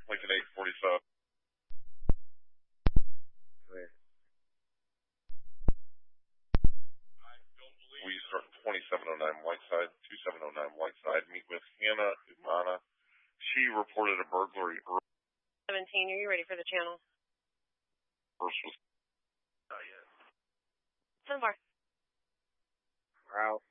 Lincoln 847. We start 2709 Whiteside, 2709 Whiteside. Meet with Hannah Umana. She reported a burglary. 17, are you ready for the channel? First was... Not yet. 10 bar. Ralph.